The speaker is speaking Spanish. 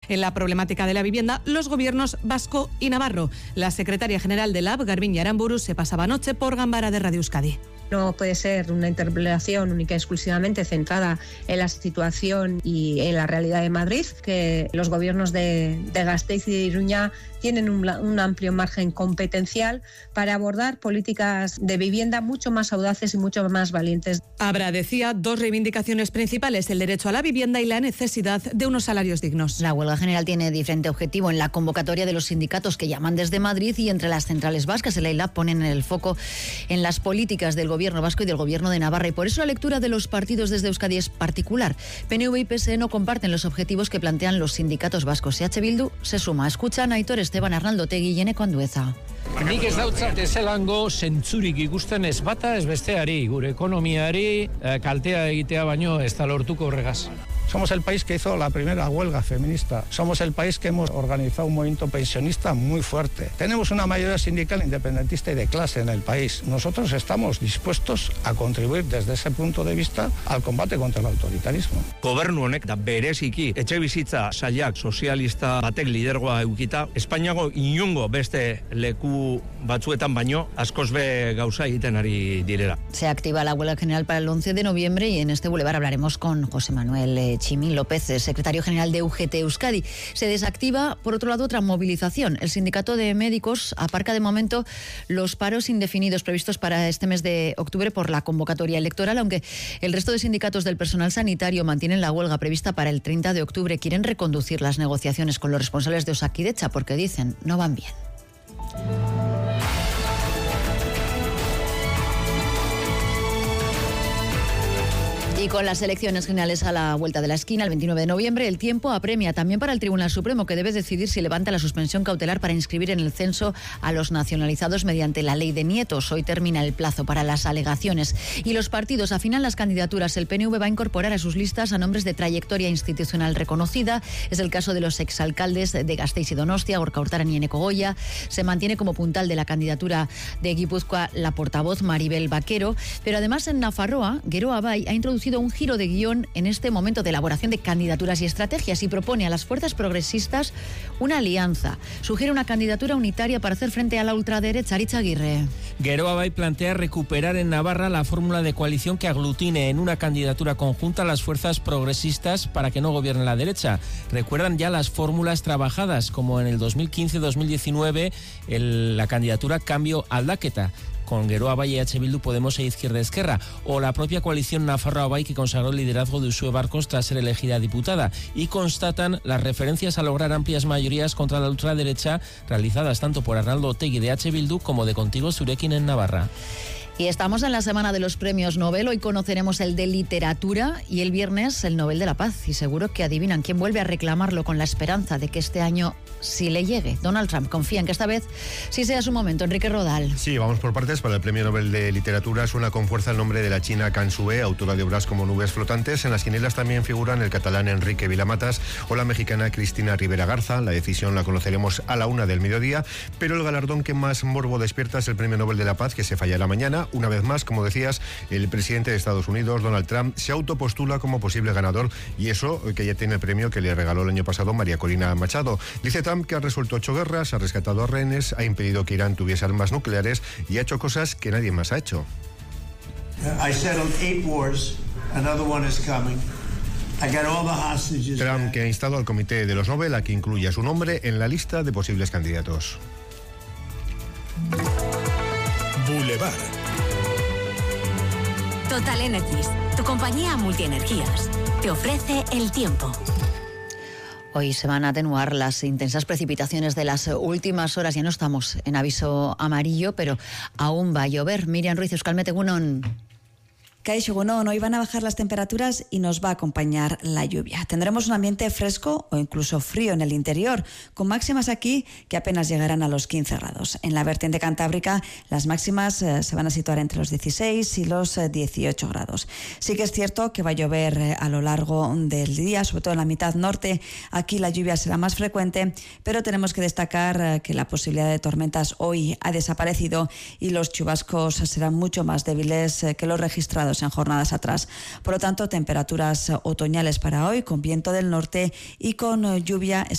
en la problemática de la vivienda los gobiernos vasco y navarro. La secretaria general del LAB, Garbiñe Aramburu, se pasaba anoche por Ganbara de Radio Euskadi. No puede ser una interpelación única y exclusivamente centrada en la situación y en la realidad de Madrid, que los gobiernos de Gasteiz y de Iruña tienen un amplio margen competencial para abordar políticas de vivienda mucho más audaces y mucho más valientes. Abra decía dos reivindicaciones principales: el derecho a la vivienda y la necesidad de unos salarios dignos. La huelga general tiene diferente objetivo en la convocatoria de los sindicatos que llaman desde Madrid, y entre las centrales vascas, el EILAB, ponen el foco en las políticas del gobierno vasco y del gobierno de Navarra, y por eso la lectura de los partidos desde Euskadi es particular. PNV y PSE no comparten los objetivos que plantean los sindicatos vascos. EH Bildu se suma. Escuchan a Aitor Esteban, Arnaldo Otegi y Eneko Andueza. Nik ez dautzat ezelango zentzurik ikusten ez bata ez besteari, gure ekonomiari kaltea egitea baino ez da lortuko horregaz. Somos el país que hizo la primera huelga feminista. Somos el país que hemos organizado un movimiento pensionista muy fuerte. Tenemos una mayoría sindical independentista y de clase en el país. Nosotros estamos dispuestos a contribuir desde ese punto de vista al combate contra el autoritarismo. Gobernu honek da bereziki etxebizitza sailak sozialista batek lidergoa eukita, Espainiago inungo beste leku batzuetan baino askoz be gauza egiten ari direla. Se activa la huelga general para el 11 de noviembre y en este bulevar hablaremos con José Manuel Chimín López, secretario general de UGT Euskadi. Se desactiva, por otro lado, otra movilización. El sindicato de médicos aparca de momento los paros indefinidos previstos para este mes de octubre por la convocatoria electoral, aunque el resto de sindicatos del personal sanitario mantienen la huelga prevista para el 30 de octubre. Quieren reconducir las negociaciones con los responsables de Osakidetza porque dicen no van bien. Y con las elecciones generales a la vuelta de la esquina, el 29 de noviembre, el tiempo apremia también para el Tribunal Supremo, que debe decidir si levanta la suspensión cautelar para inscribir en el censo a los nacionalizados mediante la ley de nietos. Hoy termina el plazo para las alegaciones. Y los partidos afinan las candidaturas. El PNV va a incorporar a sus listas a nombres de trayectoria institucional reconocida. Es el caso de los exalcaldes de Gasteiz y Donostia, Gorka Urtaran y Eneko Goya. Se mantiene como puntal de la candidatura de Guipúzcoa la portavoz Maribel Vaquero. Pero además en Nafarroa, Geroa Bai ha introducido un giro de guión en este momento de elaboración de candidaturas y estrategias y propone a las fuerzas progresistas una alianza. Sugiere una candidatura unitaria para hacer frente a la ultraderecha. Aritz Aguirre. Geroa Bai plantea recuperar en Navarra la fórmula de coalición que aglutine en una candidatura conjunta a las fuerzas progresistas para que no gobierne la derecha. Recuerdan ya las fórmulas trabajadas, como en el 2015-2019 la candidatura Cambio Aldaketa, con Geroa Bai, EH Bildu, Podemos e Izquierda Esquerra, o la propia coalición Nafarroa Bai, que consagró el liderazgo de Uxue Barkos tras ser elegida diputada, y constatan las referencias a lograr amplias mayorías contra la ultraderecha realizadas tanto por Arnaldo Otegi de EH Bildu como de Contigo Zurekin en Navarra. Y estamos en la semana de los premios Nobel. Hoy conoceremos el de literatura y el viernes el Nobel de la Paz. Y seguro que adivinan quién vuelve a reclamarlo con la esperanza de que este año sí le llegue. Donald Trump confía en que esta vez sí sea su momento. Enrique Rodal. Sí, vamos por partes. Para el premio Nobel de Literatura suena con fuerza el nombre de la china Can Sue, autora de obras como Nubes flotantes. En las quinielas también figuran el catalán Enrique Vilamatas o la mexicana Cristina Rivera Garza. La decisión la conoceremos a la 1 del mediodía, pero el galardón que más morbo despierta es el premio Nobel de la Paz, que se fallará mañana. Una vez más, como decías, el presidente de Estados Unidos, Donald Trump, se autopostula como posible ganador, y eso que ya tiene el premio que le regaló el año pasado María Corina Machado. Dice Trump que ha resuelto 8 guerras, ha rescatado a rehenes, ha impedido que Irán tuviese armas nucleares y ha hecho cosas que nadie más ha hecho. I settled 8 wars, another one is coming. I got all the hostages. Trump, que ha instado al comité de los Nobel a que incluya su nombre en la lista de posibles candidatos. Boulevard. Total Energies, tu compañía multienergías, te ofrece el tiempo. Hoy se van a atenuar las intensas precipitaciones de las últimas horas. Ya no estamos en aviso amarillo, pero aún va a llover. Miriam Ruiz, Euskalmet Egunon. Kaixo Egunon, hoy van a bajar las temperaturas y nos va a acompañar la lluvia. Tendremos un ambiente fresco o incluso frío en el interior, con máximas aquí que apenas llegarán a los 15 grados. En la vertiente cantábrica, las máximas se van a situar entre los 16 y los 18 grados. Sí que es cierto que va a llover a lo largo del día, sobre todo en la mitad norte. Aquí la lluvia será más frecuente, pero tenemos que destacar que la posibilidad de tormentas hoy ha desaparecido y los chubascos serán mucho más débiles que los registrados en jornadas atrás. Por lo tanto, temperaturas otoñales para hoy, con viento del norte y con lluvia